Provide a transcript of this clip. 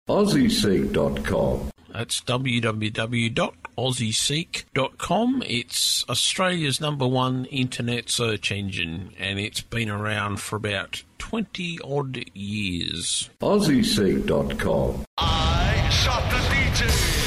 AussieSeek.com. That's www.aussieseek.com. It's Australia's #1 internet search engine, and it's been around for about 20-odd years. AussieSeek.com. I shot the DJ.